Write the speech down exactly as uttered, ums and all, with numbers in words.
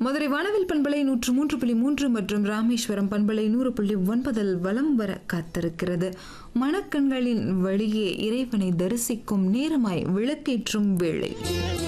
மதுரை வானவில் பண்பலை நூற்று மூன்று புள்ளி மூன்று மற்றும் ராமேஸ்வரம் பண்பலை நூறு புள்ளி ஒன்பதில் வலம் வர காத்திருக்கிறது. மனக்கண்களின் வழியே இறைவனை தரிசிக்கும் நேரமாய் விளக்கேற்றும் வேளை.